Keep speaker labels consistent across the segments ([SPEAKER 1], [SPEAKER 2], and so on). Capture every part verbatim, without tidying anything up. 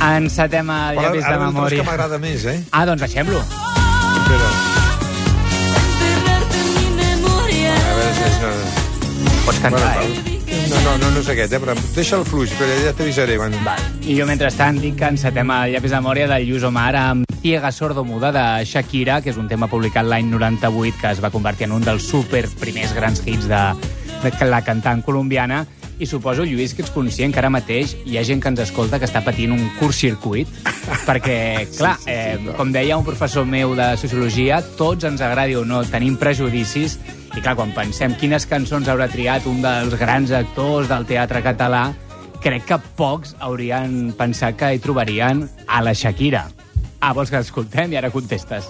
[SPEAKER 1] Encetem el llapis de memòria.
[SPEAKER 2] Ara que m'agrada més, eh?
[SPEAKER 1] Ah, doncs deixem-lo.
[SPEAKER 2] Espera. A veure si és...
[SPEAKER 1] Pots cantar, eh?
[SPEAKER 2] No, no, no, no és aquest, eh? Però deixa'l fluix, però ja t'avisaré. Bueno.
[SPEAKER 1] I jo, mentrestant, dic que encetem el llapis de memòria del Lluís Omar amb Ciega Sordomuda de Shakira, que és un tema publicat l'any noranta-vuit, que es va convertir en un dels super primers grans hits de, de la cantant colombiana. I suposo, Lluís, que ets conscient que ara mateix hi ha gent que ens escolta que està patint un curt-circuit, perquè, clar, eh, com deia un professor meu de Sociologia, tots ens agradi o no, tenim prejudicis, i clar, quan pensem quines cançons haurà triat un dels grans actors del teatre català, crec que pocs haurien pensat que hi trobarien a la Shakira. Ah, vols que l'escoltem i ara contestes?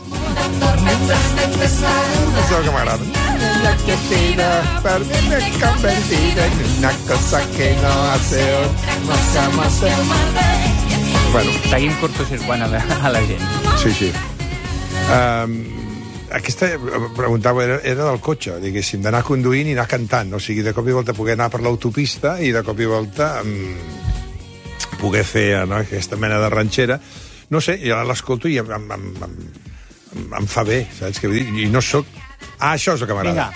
[SPEAKER 2] És el que m'agrada. Per mi m'he convertido en una cosa que no hace no se Bueno.
[SPEAKER 1] Seguim cortocircuant a la, a la gent.
[SPEAKER 2] Sí, sí. Um, aquesta preguntava era, era del cotxe, diguéssim, d'anar conduint i anar cantant. O sigui, de cop i volta poder anar per l'autopista i de cop i volta um, poder fer no, aquesta mena de ranxera. No sé, i ara l'escolto i em, em, em, em, em fa bé, saps què vull dir? I no sóc... Ah, això és el que m'agrada.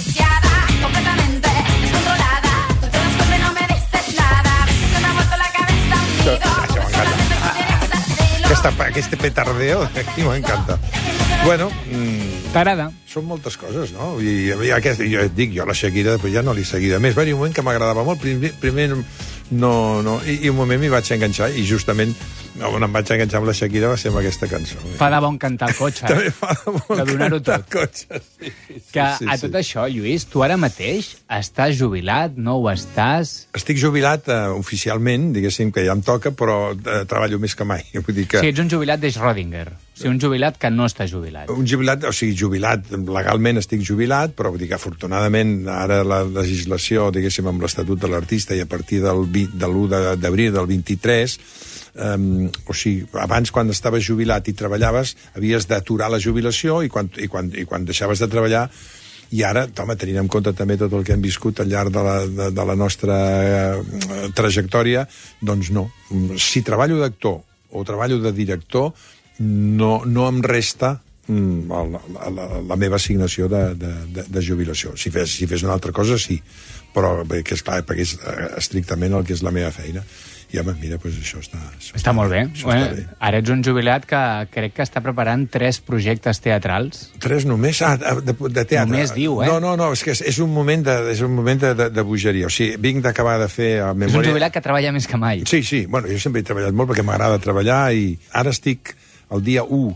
[SPEAKER 2] Això m'encanta. Aquesta, aquest petardeo aquí m'encanta. Bueno... Mm,
[SPEAKER 1] t'agrada?
[SPEAKER 2] Són moltes coses, no? I, i aquest, jo et dic, jo la Shakira ja no l'he seguida més. Va haver un moment que m'agradava molt. Primer, primer no... no i, I un moment m'hi vaig enganxar i justament on em vaig enganxar amb la Shakira va ser amb aquesta cançó.
[SPEAKER 1] Fa de bon cantar al cotxe.
[SPEAKER 2] També fa de bon
[SPEAKER 1] de donar-ho
[SPEAKER 2] cantar
[SPEAKER 1] tot.
[SPEAKER 2] al cotxe, sí. sí
[SPEAKER 1] que
[SPEAKER 2] sí,
[SPEAKER 1] a
[SPEAKER 2] sí.
[SPEAKER 1] tot això, Lluís, tu ara mateix estàs jubilat, no ho estàs?
[SPEAKER 2] Estic jubilat uh, oficialment, diguéssim que ja em toca, però uh, treballo més que mai. Vull dir que...
[SPEAKER 1] Sí, ets un jubilat de Schrödinger. O sigui, un jubilat que no està jubilat.
[SPEAKER 2] Un jubilat, o sigui, jubilat, legalment estic jubilat, però vull dir que afortunadament ara la legislació, diguéssim, amb l'Estatut de l'Artista i a partir del de l'u d'abril del vint-i-tres, um, o sigui, abans quan estaves jubilat i treballaves, havies d'aturar la jubilació i quan, i, quan, i quan deixaves de treballar i ara, home, tenint en compte també tot el que hem viscut al llarg de la, de, de la nostra eh, trajectòria, doncs no. Si treballo d'actor o treballo de director, no, no em resta la, la, la, la meva assignació de, de, de, de jubilació. Si fes, si fes una altra cosa, sí, però que és clar, perquè és estrictament el que és la meva feina. I, home, mira, doncs això està... Això
[SPEAKER 1] està, està molt bé.
[SPEAKER 2] Bueno, està bé.
[SPEAKER 1] Ara ets un jubilat que crec que està preparant tres projectes teatrals.
[SPEAKER 2] Tres només? Ah, de, de teatre.
[SPEAKER 1] Només diu, eh?
[SPEAKER 2] No, no, no, és que és, és un moment de, és un moment de, de, de bogeria. O sigui, vinc d'acabar de fer... A memòria...
[SPEAKER 1] És un jubilat que treballa més que mai.
[SPEAKER 2] Sí, sí. Bueno, jo sempre he treballat molt perquè m'agrada treballar i ara estic... El dia u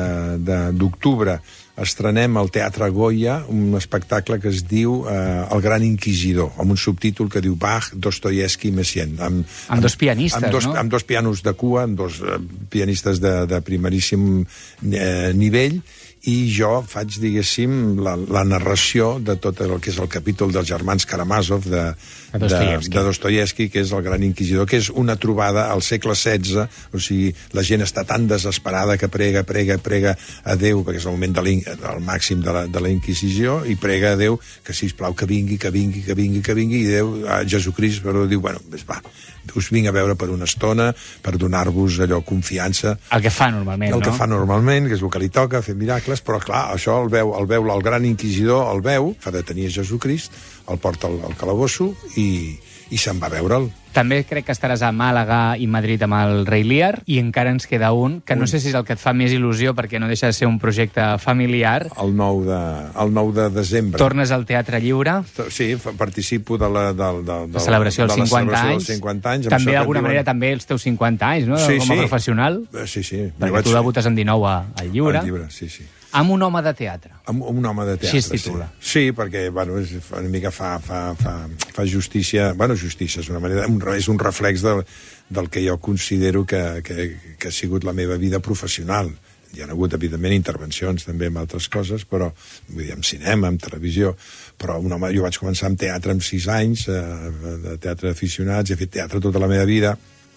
[SPEAKER 2] d'octubre estrenem al Teatre Goya un espectacle que es diu eh, El Gran Inquisidor, amb un subtítol que diu Bach, Dostoievski i Messiaen.
[SPEAKER 1] Amb, amb, amb dos pianistes,
[SPEAKER 2] amb dos,
[SPEAKER 1] no?
[SPEAKER 2] Amb dos pianos de cua, amb dos eh, pianistes de, de primeríssim eh, nivell, i jo faig, diguéssim, la, la narració de tot el que és el capítol dels germans Karamazov de, de, de Dostoievski, que és el Gran Inquisidor, que és una trobada al segle setze, o sigui, la gent està tan desesperada que prega, prega, prega a Déu, perquè és el moment de del màxim de la, de la Inquisició, i prega a Déu que, sisplau, que vingui, que vingui, que vingui, que vingui, i Déu, a Jesucrist, però diu, bueno, va, us vinc a veure per una estona, per donar-vos allò, confiança.
[SPEAKER 1] El que fa normalment,
[SPEAKER 2] el
[SPEAKER 1] no?
[SPEAKER 2] El que fa normalment, que és el que li toca, fer miracles, però clar, això el veu, el veu el Gran Inquisidor, el veu, fa detenir a Jesucrist, el porta al, al calabosso i, i se'n va a veure'l.
[SPEAKER 1] També crec que estaràs a Màlaga i Madrid amb el Rei Lear, i encara ens queda un, que no sé si és el que et fa més il·lusió, perquè no deixa de ser un projecte familiar.
[SPEAKER 2] El nou de, el nou de desembre.
[SPEAKER 1] Tornes al Teatre Lliure.
[SPEAKER 2] Sí, participo de la... De, de, de,
[SPEAKER 1] la celebració dels cinquanta anys.
[SPEAKER 2] cinquanta anys.
[SPEAKER 1] També, d'alguna manera, també els teus cinquanta anys, no?
[SPEAKER 2] Sí,
[SPEAKER 1] com a
[SPEAKER 2] sí.
[SPEAKER 1] professional.
[SPEAKER 2] Sí, sí.
[SPEAKER 1] Perquè tu debutes en dinou al Lliure.
[SPEAKER 2] Al Lliure, sí, sí.
[SPEAKER 1] Amb un home de teatre.
[SPEAKER 2] Amb un home de teatre,
[SPEAKER 1] Així es titula.
[SPEAKER 2] Sí, sí, perquè, bueno, és, una mica fa, fa, fa, fa justícia... Bueno, justícia, és una manera... Un, és un reflex del, del que jo considero que, que, que ha sigut la meva vida professional. Hi ha hagut, evidentment, intervencions també amb altres coses, però, vull dir, en cinema, en televisió, però un home, jo vaig començar amb teatre amb sis anys, eh, de teatre d'aficionats, he fet teatre tota la meva vida,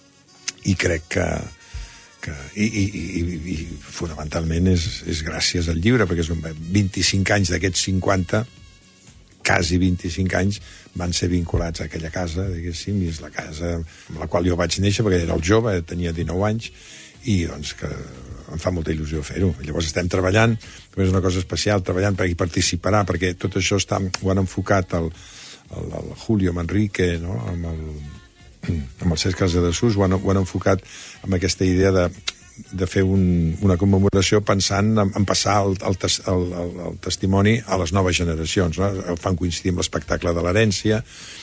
[SPEAKER 2] i crec que... que i, i, i, i fonamentalment és, és gràcies al llibre, perquè són vint-i-cinc anys d'aquests cinquanta quasi vint-i-cinc anys van ser vinculats a aquella casa, diguéssim, i és la casa amb la qual jo vaig néixer, perquè era el jove, tenia dinou anys, i doncs que em fa molta il·lusió fer-ho. Llavors estem treballant, és una cosa especial, treballant per qui participarà, perquè tot això està, ho han enfocat el, el, el Julio Manrique, no? amb el amb el Cesc Casadesús, ho han, ho han enfocat amb aquesta idea de, de fer un, una commemoració pensant en, en passar el, el, tes, el, el, el testimoni a les noves generacions. No? El fan coincidir amb l'espectacle de l'herència.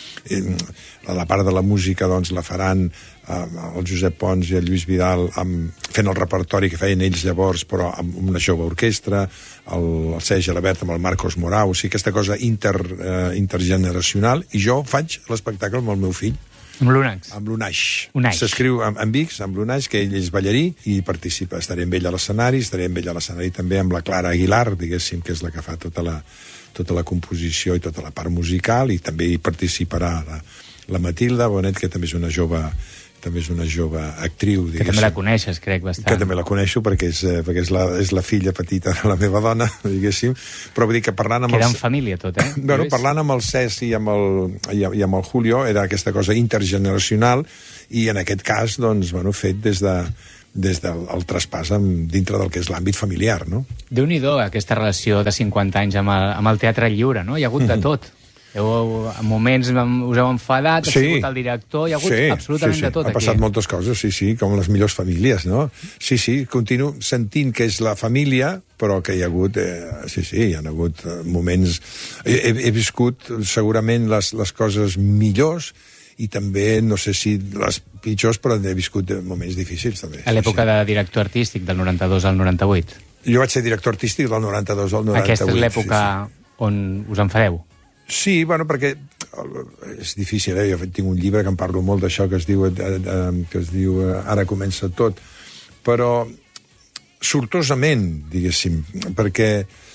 [SPEAKER 2] A la part de la música doncs, la faran eh, el Josep Pons i el Lluís Vidal amb, fent el repertori que feien ells llavors, però amb una jove orquestra, el, el Sergi Alabert amb el Marcos Morau, o sigui, aquesta cosa inter, eh, intergeneracional, i jo faig l'espectacle amb el meu fill.
[SPEAKER 1] Amb l'Unaix.
[SPEAKER 2] Amb l'Unaix.
[SPEAKER 1] Unaix.
[SPEAKER 2] S'escriu amb, amb X, amb l'Unaix, que ell és ballarí i participa. Estaré amb ell a l'escenari, estaré amb ell a l'escenari també amb la Clara Aguilar, diguéssim, que és la que fa tota la, tota la composició i tota la part musical, i també hi participarà la, la Matilda Bonet, que també és una jove també és una jove actriu, diguéssim.
[SPEAKER 1] Que també la coneixes, crec, bastant.
[SPEAKER 2] Que també la coneixo, perquè és, perquè és, la, és la filla petita de la meva dona, diguéssim. Però vull dir que parlant amb...
[SPEAKER 1] Que era
[SPEAKER 2] els...
[SPEAKER 1] en família, tot, eh?
[SPEAKER 2] Bueno, parlant amb el Cesc i amb el, i, i amb el Julio, era aquesta cosa intergeneracional, i en aquest cas, doncs, bueno, fet des de des del el traspàs amb, dintre del que és l'àmbit familiar, no?
[SPEAKER 1] Déu-n'hi-do, aquesta relació de cinquanta anys amb el, amb el teatre lliure, no? Hi ha hagut de tot. Heu, en moments us heu enfadat, ha
[SPEAKER 2] sí.
[SPEAKER 1] sigut el director, hi ha hagut
[SPEAKER 2] sí,
[SPEAKER 1] absolutament
[SPEAKER 2] sí, sí.
[SPEAKER 1] de tot
[SPEAKER 2] aquí. Ha passat
[SPEAKER 1] aquí.
[SPEAKER 2] moltes coses, sí, sí, com les millors famílies, no? Sí, sí, continuo sentint que és la família, però que hi ha hagut, eh, sí, sí, hi ha hagut moments... He, he, he viscut segurament les, les coses millors i també, no sé si les pitjors, però he viscut moments difícils, també.
[SPEAKER 1] A l'època
[SPEAKER 2] sí, sí.
[SPEAKER 1] de director artístic, del noranta-dos al noranta-vuit.
[SPEAKER 2] Jo vaig ser director artístic del noranta-dos al noranta-vuit.
[SPEAKER 1] Aquesta és l'època sí, sí. on us enfadeu?
[SPEAKER 2] Sí, bueno, perquè és difícil, eh? Jo tinc un llibre que em parlo molt d'això, que es diu, que es diu Ara comença tot, però sortosament, diguéssim, perquè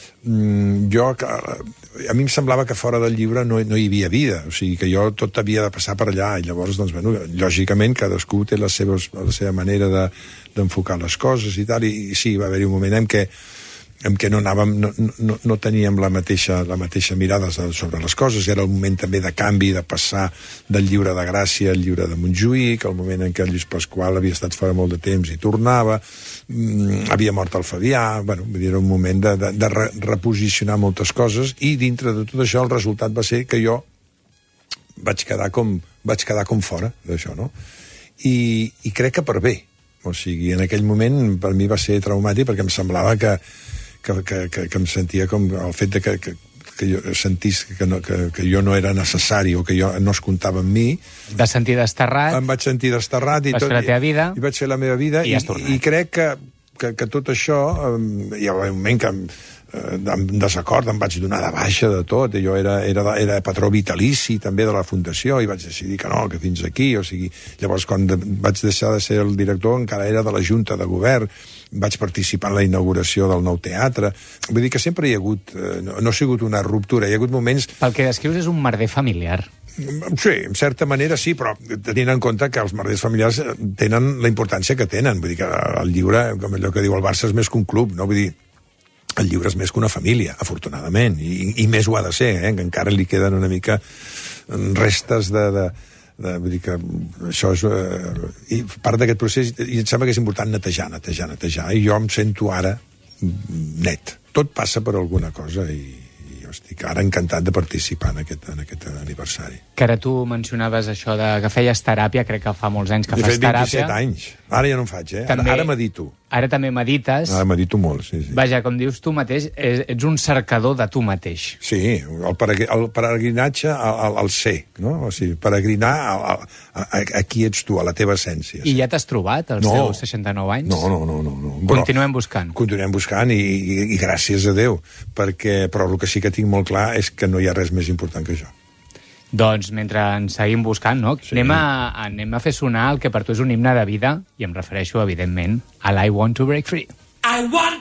[SPEAKER 2] mm, jo, a mi em semblava que fora del llibre no, no hi havia vida, o sigui, que jo tot havia de passar per allà, i llavors, doncs, bueno, lògicament, cadascú té les seves, la seva manera de, d'enfocar les coses i tal, i, i sí, va haver-hi un moment en què en què no anàvem, no, no, no teníem la mateixa, la mateixa mirada sobre les coses. Era el moment també de canvi, de passar del llibre de Gràcia al llibre de Montjuïc, el moment en què el Lluís Pasqual havia estat fora molt de temps i tornava, mm, havia mort el Fabià, bueno, era un moment de, de, de re, reposicionar moltes coses, i dintre de tot això el resultat va ser que jo vaig quedar com, vaig quedar com fora d'això, no? I, i crec que per bé. O sigui, en aquell moment per mi va ser traumàtic, perquè em semblava que Que, que, que, que em sentia com el fet de que, que, que jo sentís que, no, que, que jo no era necessari o que jo no es comptava amb mi.
[SPEAKER 1] Vas sentir desterrat.
[SPEAKER 2] Em vaig sentir desterrat. I
[SPEAKER 1] vas
[SPEAKER 2] tot,
[SPEAKER 1] fer la teva vida.
[SPEAKER 2] I, i vaig fer la meva vida.
[SPEAKER 1] I,
[SPEAKER 2] i, i crec que, que, que tot això, eh, hi ha un moment que em, eh, amb desacord em vaig donar de baixa de tot. Jo era, era, era patró vitalici també de la Fundació i vaig decidir que no, que fins aquí. O sigui, llavors, quan de, vaig deixar de ser el director, encara era de la Junta de Govern. Vaig participar en la inauguració del nou teatre. Vull dir que sempre hi ha hagut... Eh, no, no ha sigut una ruptura, hi ha hagut moments...
[SPEAKER 1] Pel que descrius és un merder familiar.
[SPEAKER 2] Sí, en certa manera sí, però tenint en compte que els merders familiars tenen la importància que tenen. Vull dir que el lliure, com allò que diu el Barça, és més que un club, no? Vull dir, el lliure és més que una família, afortunadament, i, i més ho ha de ser, eh? Que encara li queden una mica restes de... de De, vull dir que això és... Eh, i part d'aquest procés, i em sembla que és important netejar, netejar, netejar, i jo em sento ara net. Tot passa per alguna cosa, i, i jo estic ara encantat de participar en aquest, en aquest aniversari.
[SPEAKER 1] Que ara tu mencionaves això de que feies teràpia, crec que fa molts anys que
[SPEAKER 2] He
[SPEAKER 1] fas
[SPEAKER 2] fet vint-i-set
[SPEAKER 1] teràpia.
[SPEAKER 2] anys. Ara ja no en faig, eh?
[SPEAKER 1] També,
[SPEAKER 2] ara, ara medito.
[SPEAKER 1] Ara també medites.
[SPEAKER 2] Ara medito molt, sí, sí.
[SPEAKER 1] Vaja, com dius tu mateix, ets un cercador de tu mateix.
[SPEAKER 2] Sí, el, peregr el peregrinatge al, al, al ser, no? O sigui, peregrinar a, a, a, a qui ets tu, a la teva essència.
[SPEAKER 1] I ja t'has trobat, als
[SPEAKER 2] no.
[SPEAKER 1] teus seixanta-nou anys?
[SPEAKER 2] No, no, no. no, no.
[SPEAKER 1] Continuem buscant.
[SPEAKER 2] Continuem buscant, i, i, i gràcies a Déu, perquè, però el que sí que tinc molt clar és que no hi ha res més important que això.
[SPEAKER 1] Doncs mentre ens seguim buscant, no? Sí. Anem, a, anem a fer sonar el que per tu és un himne de vida, i em refereixo, evidentment, a l'I Want to Break Free. I want